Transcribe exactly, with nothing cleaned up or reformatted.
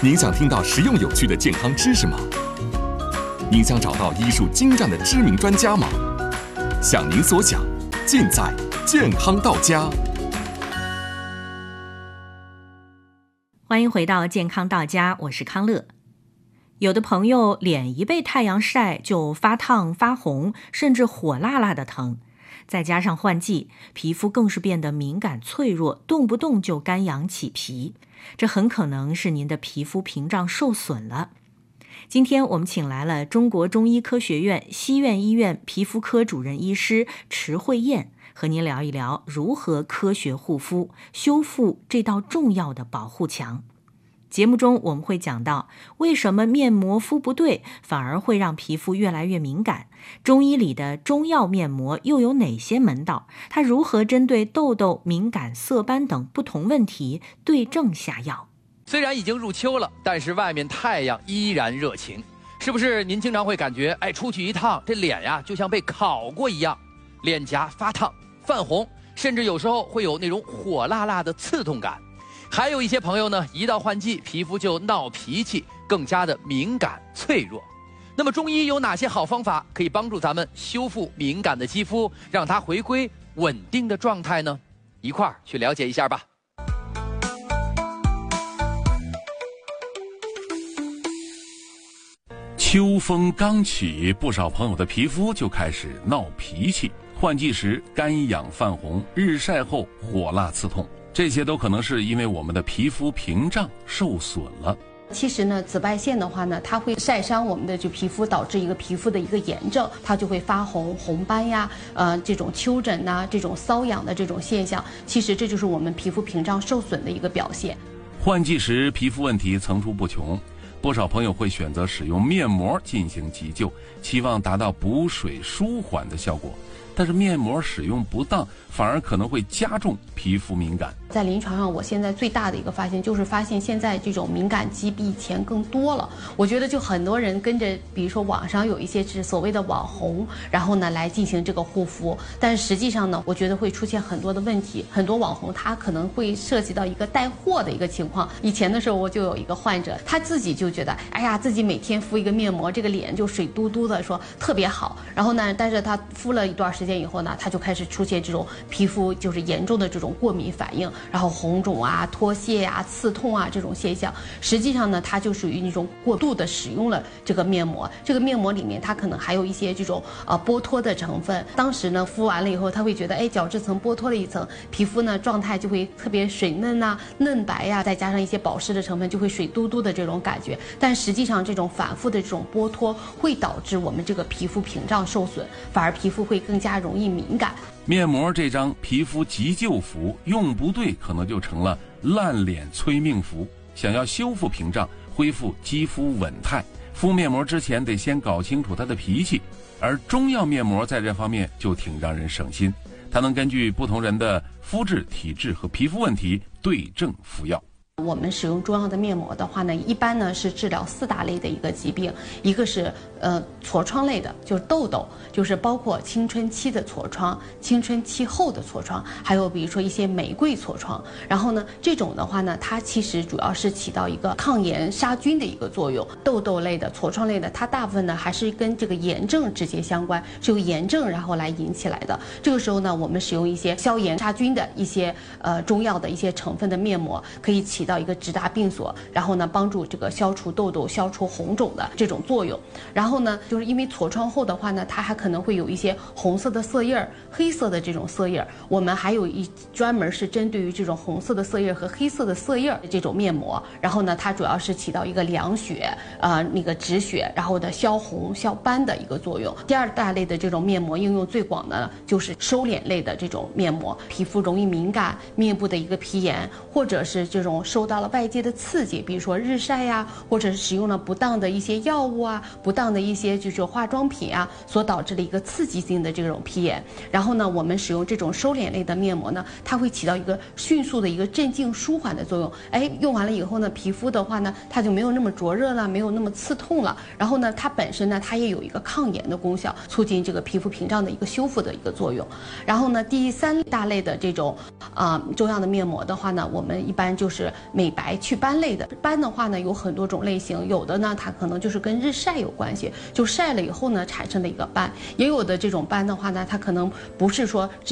您想听到实用有趣的健康知识吗？您想找到医术精湛的知名专家吗？想您所想，尽在健康到家。 欢迎回到健康到家，我是康乐。有的朋友脸一被太阳晒就发烫发红，甚至火辣辣的疼，再加上换季，皮肤更是变得敏感脆弱，动不动就干痒起皮，这很可能是您的皮肤屏障受损了。今天我们请来了中国中医科学院西苑医院皮肤科主任医师池慧燕，和您聊一聊如何科学护肤，修复这道重要的保护墙。节目中我们会讲到，为什么面膜敷不对反而会让皮肤越来越敏感，中医里的中药面膜又有哪些门道，它如何针对痘痘、敏感、色斑等不同问题对症下药。 虽然已经入秋了，但是外面太阳依然热情，是不是您经常会感觉，哎，出去一趟这脸呀就像被烤过一样，脸颊发烫泛红，甚至有时候会有那种火辣辣的刺痛感。还有一些朋友呢，一到换季，皮肤就闹脾气，更加的敏感脆弱。那么中医有哪些好方法可以帮助咱们修复敏感的肌肤，让它回归稳定的状态呢？一块儿去了解一下吧。 秋风刚起，不少朋友的皮肤就开始闹脾气，换季时干痒泛红，日晒后火辣刺痛，这些都可能是因为我们的皮肤屏障受损了。 其实呢，紫外线的话呢，它会晒伤我们的就皮肤，导致一个皮肤的一个炎症，它就会发红、红斑呀，呃，这种丘疹呐、这种瘙痒的这种现象，其实这就是我们皮肤屏障受损的一个表现。 换季时皮肤问题层出不穷，不少朋友会选择使用面膜进行急救，期望达到补水舒缓的效果。但是面膜使用不当，反而可能会加重皮肤敏感。 在临床上，我现在最大的一个发现就是发现现在这种敏感肌比以前更多了。我觉得就很多人跟着，比如说网上有一些是所谓的网红，然后呢来进行这个护肤，但实际上呢，我觉得会出现很多的问题。很多网红他可能会涉及到一个带货的一个情况。以前的时候我就有一个患者，他自己就觉得，哎呀，自己每天敷一个面膜，这个脸就水嘟嘟的，说特别好。然后呢，但是他敷了一段时间以后呢，他就开始出现这种皮肤就是严重的这种过敏反应，然后红肿啊、脱屑啊、刺痛啊这种现象。实际上呢，它就属于那种过度的使用了这个面膜。这个面膜里面它可能还有一些这种呃剥脱的成分。当时呢敷完了以后，他会觉得哎角质层剥脱了一层，皮肤呢状态就会特别水嫩呐、嫩白呀、啊，再加上一些保湿的成分，就会水嘟嘟的这种感觉。但实际上这种反复的这种剥脱会导致我们这个皮肤屏障受损，反而皮肤会更加容易敏感。 面膜这张皮肤急救符用不对，可能就成了烂脸催命符。想要修复屏障，恢复肌肤稳态，敷面膜之前得先搞清楚它的脾气。而中药面膜在这方面就挺让人省心，它能根据不同人的肤质、体质和皮肤问题对症服药。 我们使用中药的面膜的话呢，一般呢是治疗四大类的一个疾病，一个是呃痤疮类的，就是痘痘，就是包括青春期的痤疮、青春期后的痤疮，还有比如说一些玫瑰痤疮。然后呢，这种的话呢，它其实主要是起到一个抗炎杀菌的一个作用。痘痘类的、痤疮类的，它大部分呢还是跟这个炎症直接相关，是由炎症然后来引起来的。这个时候呢，我们使用一些消炎杀菌的一些呃中药的一些成分的面膜，可以起到到一个直达病所，然后呢帮助这个消除痘痘、消除红肿的这种作用。然后呢，就是因为痤疮后的话呢，它还可能会有一些红色的色印儿、黑色的这种色印儿。我们还有一专门是针对于这种红色的色印儿和黑色的色印儿这种面膜。然后呢，它主要是起到一个凉血、呃那个止血，然后的消红消斑的一个作用。第二大类的这种面膜应用最广的呢，就是收敛类的这种面膜，皮肤容易敏感、面部的一个皮炎，或者是这种受到了外界的刺激，比如说日晒呀，或者是使用了不当的一些药物啊、不当的一些就是化妆品啊，所导致的一个刺激性的这种皮炎。然后呢，我们使用这种收敛类的面膜呢，它会起到一个迅速的一个镇静舒缓的作用。哎，用完了以后呢，皮肤的话呢，它就没有那么灼热了，没有那么刺痛了。然后呢，它本身呢，它也有一个抗炎的功效，促进这个皮肤屏障的一个修复的一个作用。然后呢，第三大类的这种啊、呃、中药的面膜的话呢，我们一般就是美白祛斑类的。斑的话呢有很多种类型，有的呢它可能就是跟日晒有关系，就晒了以后呢产生的一个斑，也有的这种斑的话呢，它可能不是说